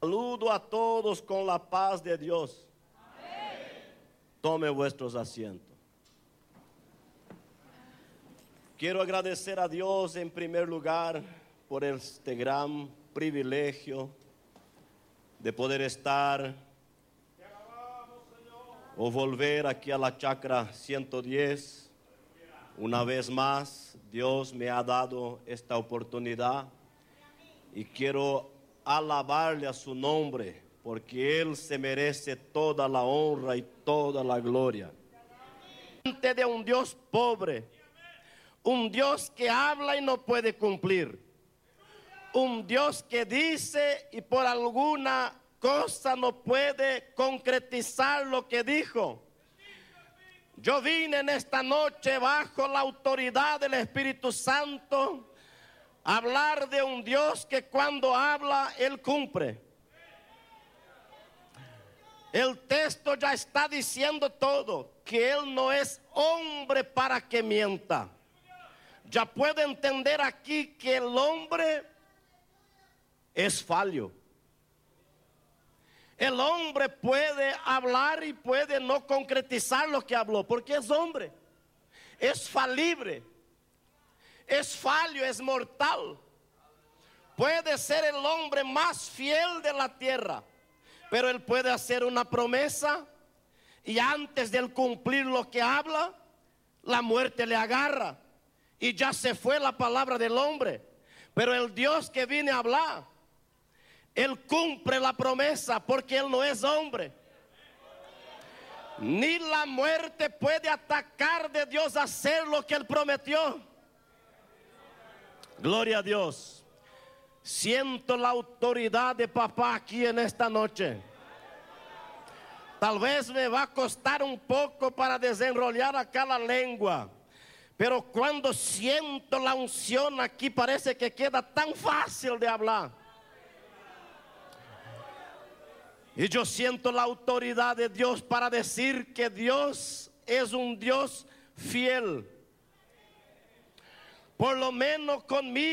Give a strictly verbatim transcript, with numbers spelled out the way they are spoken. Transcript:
Saludo a todos con la paz de Dios. Amén. Tome vuestros asientos. Quiero agradecer a Dios en primer lugar por este gran privilegio de poder estar o volver aquí a la chacra ciento diez. Una vez más, Dios me ha dado esta oportunidad y quiero alabarle a su nombre, porque Él se merece toda la honra y toda la gloria. Ante de un Dios pobre, un Dios que habla y no puede cumplir, un Dios que dice y por alguna cosa no puede concretizar lo que dijo. Yo vine en esta noche bajo la autoridad del Espíritu Santo hablar de un Dios que cuando habla, Él cumple. El texto ya está diciendo todo, que Él no es hombre para que mienta. Ya puede entender aquí que el hombre es fallo. El hombre puede hablar y puede no concretizar lo que habló, porque es hombre, es falible. Es fallo, es mortal. Puede ser el hombre más fiel de la tierra, pero él puede hacer una promesa y antes de él cumplir lo que habla, la muerte le agarra y ya se fue la palabra del hombre. Pero el Dios que viene a hablar, Él cumple la promesa porque Él no es hombre. Ni la muerte puede atacar de Dios a hacer lo que Él prometió. Gloria a Dios. Siento la autoridad de papá aquí en esta noche. Tal vez me va a costar un poco para desenrollar acá la lengua, pero cuando siento la unción aquí parece que queda tan fácil de hablar. Y yo siento la autoridad de Dios para decir que Dios es un Dios fiel. Por lo menos conmigo.